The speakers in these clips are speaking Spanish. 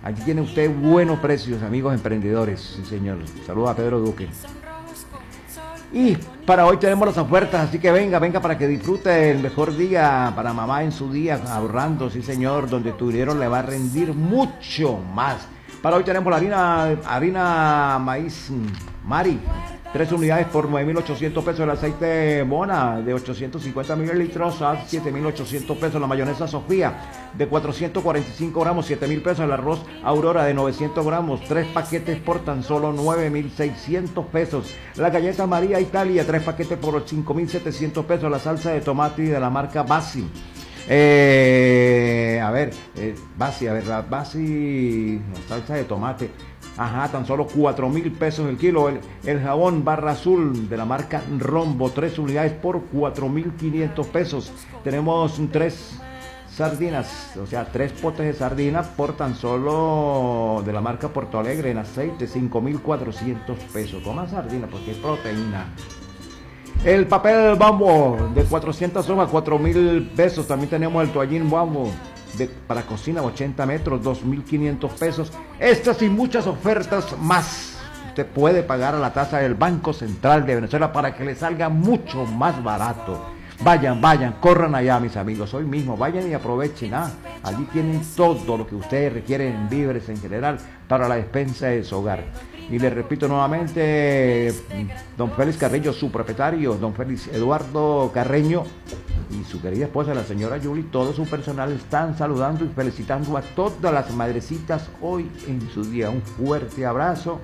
Aquí tiene usted buenos precios, amigos emprendedores. Sí, señor. Saludos a Pedro Duque. Y para hoy tenemos las ofertas, así que venga para que disfrute el mejor día para mamá en su día, ahorrando, sí señor, donde tu dinero le va a rendir mucho más. Para hoy tenemos la harina maíz Mari, 3 unidades por 9.800 pesos, el aceite Mona de 850 mililitros a 7.800 pesos, la mayonesa Sofía de 445 gramos, 7.000 pesos, el arroz Aurora de 900 gramos, 3 paquetes por tan solo 9.600 pesos, la galleta María Italia, 3 paquetes por 5.700 pesos, la salsa de tomate de la marca Basi. Basi, la salsa de tomate, tan solo 4.000 pesos el kilo. El jabón Barra Azul de la marca Rombo, 3 unidades por 4.500 pesos. Tenemos 3 sardinas, o sea, 3 potes de sardinas por tan solo de la marca Porto Alegre en aceite, 5.400 pesos. Coman sardinas porque es proteína. El papel Bambo de 400 hojas, 4.000 pesos. También tenemos el toallín Bambo para cocina, 80 metros, 2.500 pesos. Estas y muchas ofertas más. Usted puede pagar a la tasa del Banco Central de Venezuela para que le salga mucho más barato. Vayan, corran allá, mis amigos, hoy mismo, vayan y aprovechen. Allí tienen todo lo que ustedes requieren en víveres en general para la despensa de su hogar. Y les repito nuevamente, don Félix Carreño, su propietario, don Félix Eduardo Carreño y su querida esposa, la señora Yuli, todo su personal están saludando y felicitando a todas las madrecitas hoy en su día. Un fuerte abrazo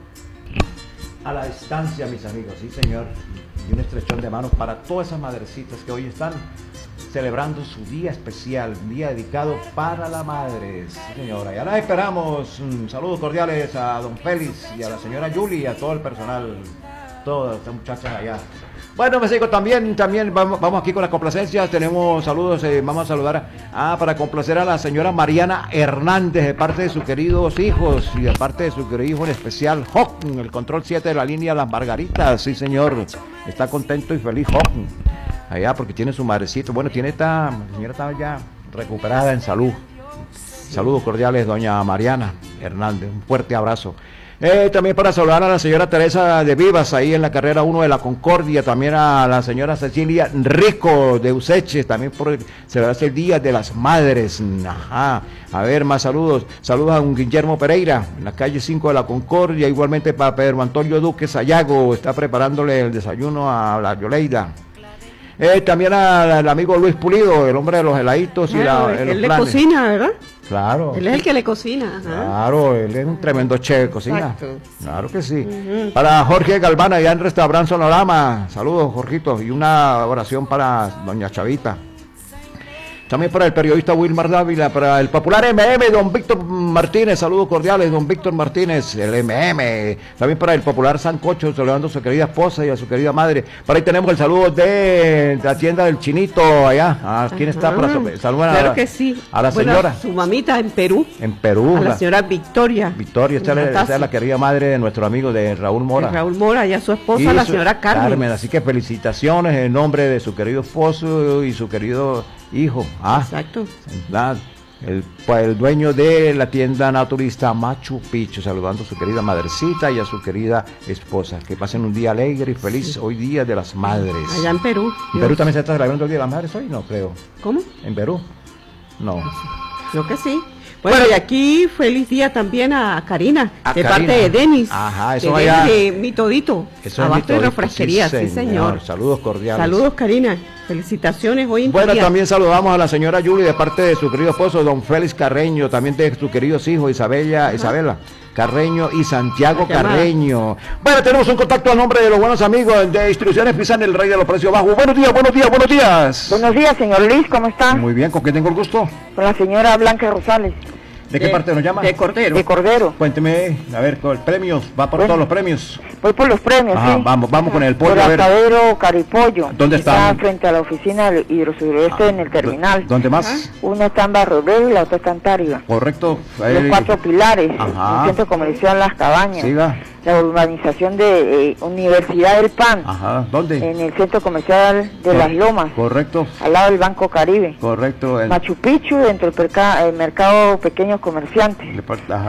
a la distancia, mis amigos, sí señor, y un estrechón de manos para todas esas madrecitas que hoy están celebrando su día especial, un día dedicado para la madre, sí, señora. Y ahora esperamos saludos cordiales a don Félix y a la señora Yuli y a todo el personal, todas estas muchachas allá. Bueno, me sigo también vamos aquí con las complacencias. Tenemos saludos, vamos a saludar para complacer a la señora Mariana Hernández de parte de sus queridos hijos y de parte de su querido hijo en especial, Joc, el control 7 de la línea Las Margaritas, sí señor, está contento y feliz Joc, allá porque tiene su madrecito, bueno, la señora está ya recuperada en salud. Saludos cordiales, doña Mariana Hernández, un fuerte abrazo. También para saludar a la señora Teresa de Vivas, ahí en la carrera 1 de la Concordia, también a la señora Cecilia Rico de Useche, también por celebrarse el Día de las Madres. A ver, más saludos a un Guillermo Pereira, en la calle 5 de la Concordia, igualmente para Pedro Antonio Duque Sayago, está preparándole el desayuno a la Yoleida. También al amigo Luis Pulido, el hombre de los heladitos y él le cocina, ¿verdad? Claro. Él es el que le cocina. Ajá. Claro, él es un tremendo chef de cocina. Exacto. Claro que sí. Para Jorge Galván, allá en Restaurant Sonorama. Saludos, Jorgito. Y una oración para doña Chavita. También para el periodista Wilmar Dávila, para el popular MM, don Víctor Martínez, saludos cordiales, don Víctor Martínez, el MM. También para el popular Sancocho, saludando a su querida esposa y a su querida madre. Por ahí tenemos el saludo de la tienda del Chinito, allá. ¿Quién está? Saludar claro que sí. A la señora. Su mamita en Perú. En Perú. A la señora Victoria. Esta es la querida madre de nuestro amigo de Raúl Mora. Raúl Mora y a su esposa, la señora Carmen. Así que felicitaciones en nombre de su querido esposo y su querido hijo. Exacto. El dueño de la tienda naturista Machu Picchu, saludando a su querida madrecita y a su querida esposa. Que pasen un día alegre y feliz hoy, Día de las Madres. Allá en Perú. ¿En Perú también se está celebrando el Día de las Madres hoy? No creo. ¿Cómo? ¿En Perú? No. Yo que sí. Bueno, y aquí feliz día también a Karina, de parte de Denis. Ajá, eso allá. De Mi Todito. Eso abasto de refresquería, sí, señor. Saludos cordiales. Saludos, Karina. Felicitaciones hoy en Bueno, día. también saludamos a la señora Yuli de parte de su querido esposo, don Félix Carreño, también de sus queridos hijos, Isabela Carreño y Santiago Carreño. Bueno, tenemos un contacto al nombre de los buenos amigos de Distribuciones Pisan, el rey de los precios bajos. Buenos días. Buenos días, señor Luis, ¿cómo está? Muy bien, ¿con quién tengo el gusto? Con la señora Blanca Rosales. ¿De qué parte nos llama? De Cordero. De Cordero. Cuénteme, a ver, con el premio, va por todos los premios. Voy por los premios, sí. Vamos con el pollo, por a ver. Asadero Caripollo. ¿Dónde está? Está frente a la oficina del Hidrosuroeste en el terminal. ¿Dónde más? Una está en Barrio Verde y la otra está en Táriga. Correcto. Los 4 pilares, el centro comercial Las Cabañas. Siga. La urbanización de Universidad del Pan. Ajá, ¿dónde? En el centro comercial de Las Lomas. Correcto. Al lado del Banco Caribe. Correcto. Machu Picchu, dentro del mercado Pequeños Comerciantes. Ajá.